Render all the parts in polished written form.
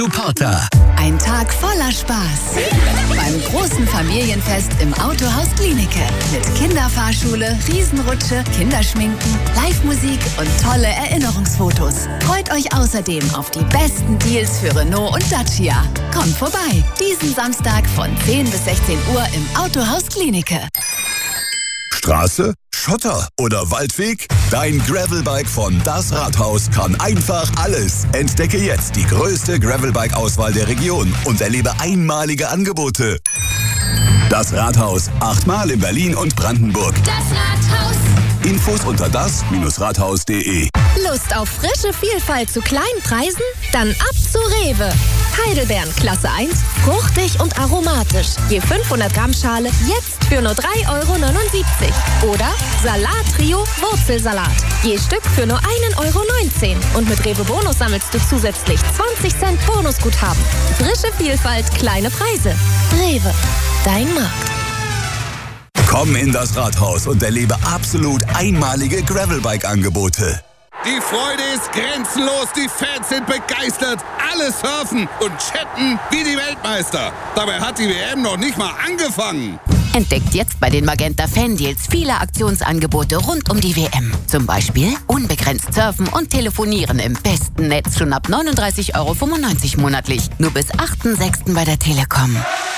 Porter. Ein Tag voller Spaß. Beim großen Familienfest im Autohaus Glienicke. Mit Kinderfahrschule, Riesenrutsche, Kinderschminken, Live-Musik und tolle Erinnerungsfotos. Freut euch außerdem auf die besten Deals für Renault und Dacia. Kommt vorbei, diesen Samstag von 10 bis 16 Uhr im Autohaus Glienicke. Straße, Schotter oder Waldweg? Dein Gravelbike von Das Rathaus kann einfach alles. Entdecke jetzt die größte Gravelbike-Auswahl der Region und erlebe einmalige Angebote. Das Rathaus, 8-mal in Berlin und Brandenburg. Das Rathaus. Infos unter das-rathaus.de. Lust auf frische Vielfalt zu kleinen Preisen? Dann ab zu Rewe. Heidelbeeren Klasse 1, fruchtig und aromatisch. Je 500 Gramm Schale jetzt für nur 3,79 €. Oder Salat-Trio Wurzelsalat. Je Stück für nur 1,19 €. Und mit Rewe Bonus sammelst du zusätzlich 20 Cent Bonusguthaben. Frische Vielfalt, kleine Preise. Rewe, dein Markt. Komm in das Rathaus und erlebe absolut einmalige Gravelbike-Angebote. Die Freude ist grenzenlos, die Fans sind begeistert, alle surfen und chatten wie die Weltmeister. Dabei hat die WM noch nicht mal angefangen. Entdeckt jetzt bei den Magenta Fan-Deals viele Aktionsangebote rund um die WM. Zum Beispiel unbegrenzt surfen und telefonieren im besten Netz schon ab 39,95 € monatlich. Nur bis 8.6. bei der Telekom.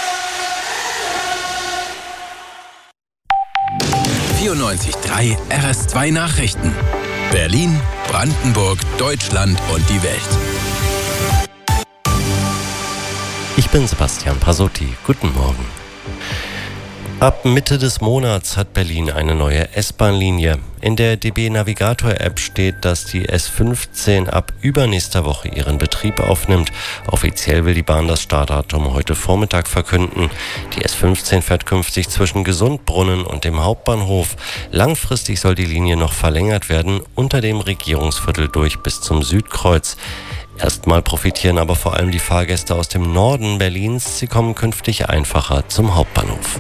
94.3 RS2 Nachrichten. Berlin, Brandenburg, Deutschland und die Welt. Ich bin Sebastian Pasotti. Guten Morgen. Ab Mitte des Monats hat Berlin eine neue S-Bahn-Linie. In der DB Navigator-App steht, dass die S15 ab übernächster Woche ihren Betrieb aufnimmt. Offiziell will die Bahn das Startdatum heute Vormittag verkünden. Die S15 fährt künftig zwischen Gesundbrunnen und dem Hauptbahnhof. Langfristig soll die Linie noch verlängert werden, unter dem Regierungsviertel durch bis zum Südkreuz. Erstmal profitieren aber vor allem die Fahrgäste aus dem Norden Berlins. Sie kommen künftig einfacher zum Hauptbahnhof.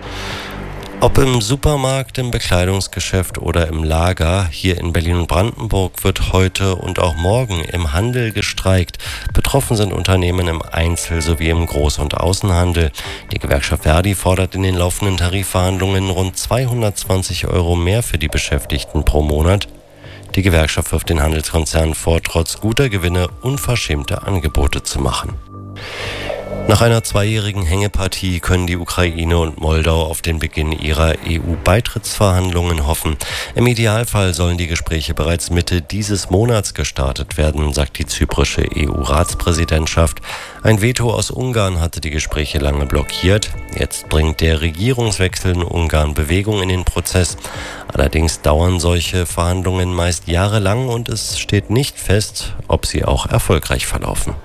Ob im Supermarkt, im Bekleidungsgeschäft oder im Lager, hier in Berlin und Brandenburg wird heute und auch morgen im Handel gestreikt. Betroffen sind Unternehmen im Einzel- sowie im Groß- und Außenhandel. Die Gewerkschaft Verdi fordert in den laufenden Tarifverhandlungen rund 220 € mehr für die Beschäftigten pro Monat. Die Gewerkschaft wirft den Handelskonzernen vor, trotz guter Gewinne unverschämte Angebote zu machen. Nach einer 2-jährigen Hängepartie können die Ukraine und Moldau auf den Beginn ihrer EU-Beitrittsverhandlungen hoffen. Im Idealfall sollen die Gespräche bereits Mitte dieses Monats gestartet werden, sagt die zyprische EU-Ratspräsidentschaft. Ein Veto aus Ungarn hatte die Gespräche lange blockiert. Jetzt bringt der Regierungswechsel in Ungarn Bewegung in den Prozess. Allerdings dauern solche Verhandlungen meist jahrelang und es steht nicht fest, ob sie auch erfolgreich verlaufen.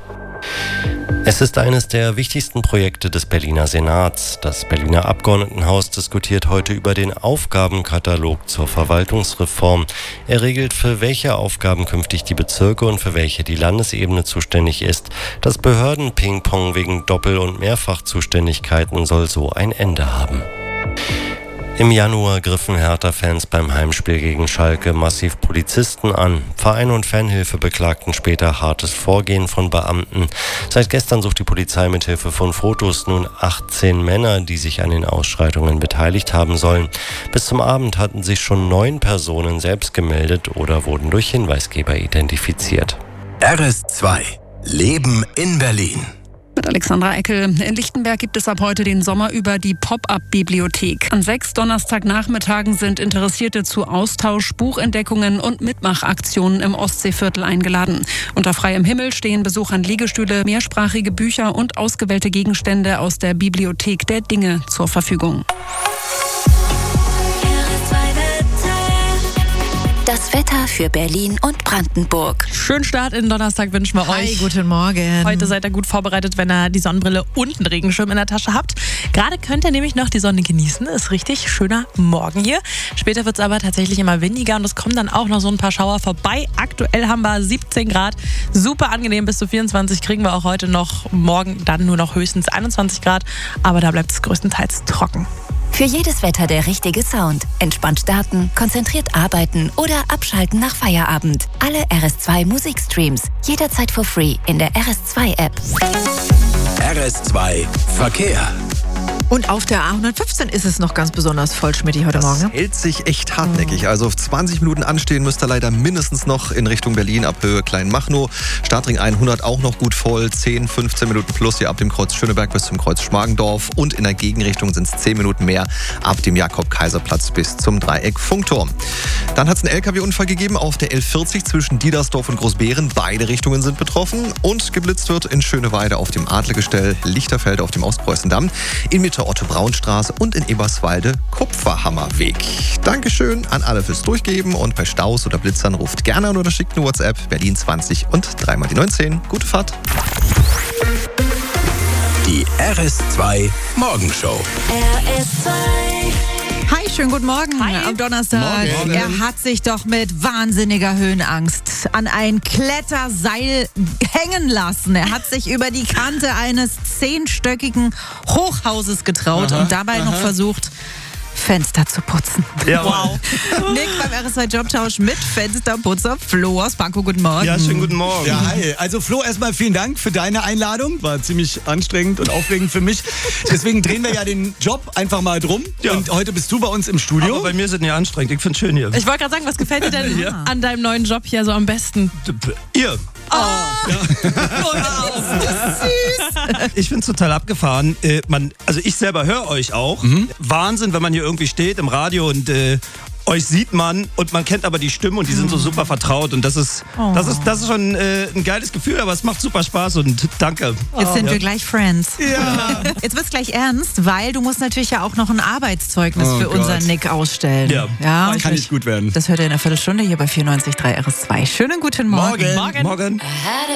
Es ist eines der wichtigsten Projekte des Berliner Senats. Das Berliner Abgeordnetenhaus diskutiert heute über den Aufgabenkatalog zur Verwaltungsreform. Er regelt, für welche Aufgaben künftig die Bezirke und für welche die Landesebene zuständig ist. Das Behörden-Ping-Pong wegen Doppel- und Mehrfachzuständigkeiten soll so ein Ende haben. Im Januar griffen Hertha-Fans beim Heimspiel gegen Schalke massiv Polizisten an. Verein und Fanhilfe beklagten später hartes Vorgehen von Beamten. Seit gestern sucht die Polizei mit Hilfe von Fotos nun 18 Männer, die sich an den Ausschreitungen beteiligt haben sollen. Bis zum Abend hatten sich schon 9 Personen selbst gemeldet oder wurden durch Hinweisgeber identifiziert. RS2 Leben in Berlin. Mit Alexandra Eckel. In Lichtenberg gibt es ab heute den Sommer über die Pop-up-Bibliothek. An 6 Donnerstagnachmittagen sind Interessierte zu Austausch, Buchentdeckungen und Mitmachaktionen im Ostseeviertel eingeladen. Unter freiem Himmel stehen Besuchern Liegestühle, mehrsprachige Bücher und ausgewählte Gegenstände aus der Bibliothek der Dinge zur Verfügung. Das Wetter für Berlin und Brandenburg. Schönen Start in Donnerstag wünschen wir euch. Hi, guten Morgen. Heute seid ihr gut vorbereitet, wenn ihr die Sonnenbrille und einen Regenschirm in der Tasche habt. Gerade könnt ihr nämlich noch die Sonne genießen. Ist richtig schöner Morgen hier. Später wird es aber tatsächlich immer windiger und es kommen dann auch noch so ein paar Schauer vorbei. Aktuell haben wir 17 Grad. Super angenehm, bis zu 24 kriegen wir auch heute noch. Morgen dann nur noch höchstens 21 Grad. Aber da bleibt es größtenteils trocken. Für jedes Wetter der richtige Sound. Entspannt starten, konzentriert arbeiten oder abschalten nach Feierabend. Alle RS2 Musikstreams. Jederzeit for free in der RS2-App. RS2 Verkehr. Und auf der A115 ist es noch ganz besonders voll, Schmidti, heute Morgen. Das hält sich echt hartnäckig. Also 20 Minuten anstehen müsst ihr leider mindestens noch in Richtung Berlin ab Höhe Kleinmachnow. Startring 100 auch noch gut voll. 10, 15 Minuten plus hier ab dem Kreuz Schöneberg bis zum Kreuz Schmargendorf. Und in der Gegenrichtung sind es 10 Minuten mehr ab dem Jakob-Kaiser-Platz bis zum Dreieck Funkturm. Dann hat es einen LKW-Unfall gegeben auf der L40 zwischen Diedersdorf und Großbeeren. Beide Richtungen sind betroffen. Und geblitzt wird in Schöneweide auf dem Adlergestell, Lichterfelde auf dem Ostpreußendamm, in Mitte Otto-Braun-Straße und in Eberswalde Kupferhammerweg. Dankeschön an alle fürs Durchgeben und bei Staus oder Blitzern ruft gerne an oder schickt eine WhatsApp Berlin 20 und 3 mal die 19. Gute Fahrt. Die RS2 Morgenshow. RS2. Hi, schönen guten Morgen. Hi. Am Donnerstag. Morgen. Er hat sich doch mit wahnsinniger Höhenangst an ein Kletterseil hängen lassen. Er hat sich über die Kante eines 10-stöckigen Hochhauses getraut und dabei noch versucht, Fenster zu putzen. Ja. Wow. Nick beim RS2 Jobtausch mit Fensterputzer Flo aus Pankow. Guten Morgen. Ja, schönen guten Morgen. Ja, hi. Also Flo, erstmal vielen Dank für deine Einladung. War ziemlich anstrengend und aufregend für mich. Deswegen drehen wir ja den Job einfach mal drum. Ja. Und heute bist du bei uns im Studio. Aber bei mir ist es nicht anstrengend. Ich finde es schön hier. Ich wollte gerade sagen, was gefällt dir denn an deinem neuen Job hier so am besten? Ihr. Ich finde es total abgefahren. Also ich selber höre euch auch. Wahnsinn, wenn man hier irgendwie steht im Radio und euch sieht man und man kennt aber die Stimmen und die sind so super vertraut und das ist schon ein geiles Gefühl, aber es macht super Spaß und danke. Jetzt sind wir gleich Friends. Ja. Jetzt wird's gleich ernst, weil du musst natürlich ja auch noch ein Arbeitszeugnis für Gott. unseren Nick ausstellen. Ja. Kann nicht gut werden. Das hört ihr in einer Viertelstunde hier bei 94.3 RS2. Schönen guten Morgen. Morgen. I had a